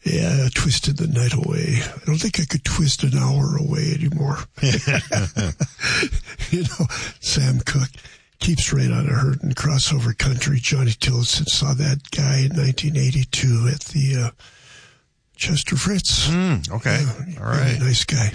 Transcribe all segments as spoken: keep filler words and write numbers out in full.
Yeah, I twisted the night away. I don't think I could twist an hour away anymore. You know, Sam Cooke keeps right on a hurtin'. Crossover Country. Johnny Tillotson saw that guy in nineteen eighty-two at the uh, Chester Fritz. Mm, okay. Yeah, all right. Really nice guy.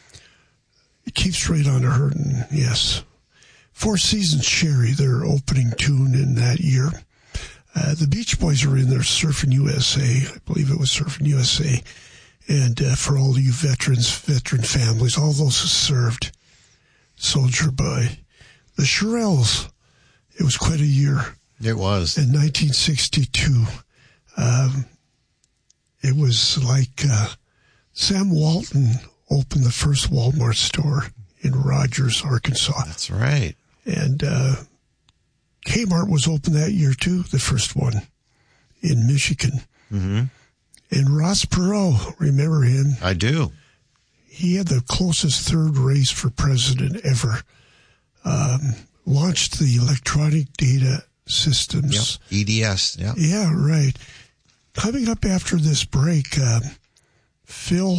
He keeps right on a hurtin', yes. Four Seasons Sherry, their opening tune in that year. Uh, the Beach Boys were in there, Surfing U S A. I believe it was Surfing U S A. And uh, for all you veterans, veteran families, all those who served, Soldier Boy. The Shirelles, it was quite a year. It was. In nineteen sixty-two. Um, it was like uh, Sam Walton opened the first Walmart store in Rogers, Arkansas. That's right. And uh, Kmart was open that year, too, the first one in Michigan. Mm-hmm. And Ross Perot, remember him? I do. He had the closest third race for president ever. Um, launched the electronic data systems. Yep. E D S, yeah. Yeah, right. Coming up after this break, uh, Phil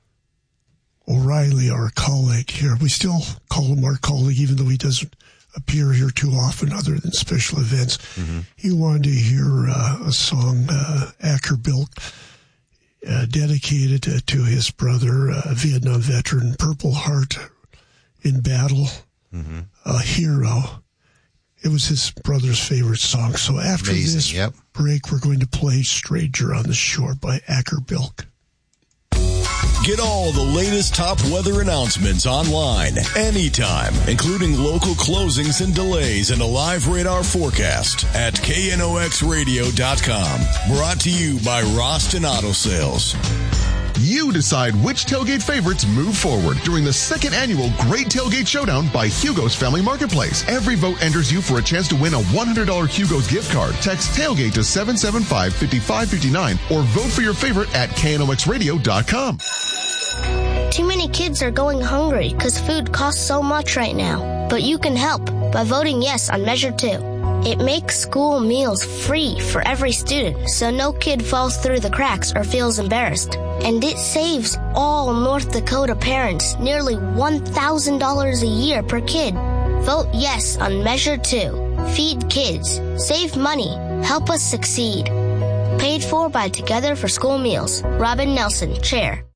O'Reilly, our colleague here, we still call him our colleague even though he doesn't appear here too often other than special events. Mm-hmm. He wanted to hear uh, a song, uh, Ackerbilk, uh, dedicated uh, to his brother, uh, Vietnam veteran, Purple Heart in Battle, mm-hmm. a hero. It was his brother's favorite song. So after Amazing. this Yep. break, we're going to play Stranger on the Shore by Ackerbilk. Get all the latest top weather announcements online, anytime, including local closings and delays and a live radar forecast at K N O X radio dot com. Brought to you by Roston Auto Sales. You decide which tailgate favorites move forward during the second annual Great Tailgate Showdown by Hugo's Family Marketplace. Every vote enters you for a chance to win a one hundred dollars Hugo's gift card. Text tailgate to seven seven five, five five five nine or vote for your favorite at K N O X radio dot com. Too many kids are going hungry because food costs so much right now. But you can help by voting yes on Measure two. It makes school meals free for every student, so no kid falls through the cracks or feels embarrassed. And it saves all North Dakota parents nearly one thousand dollars a year per kid. Vote yes on Measure two. Feed kids. Save money. Help us succeed. Paid for by Together for School Meals. Robin Nelson, Chair.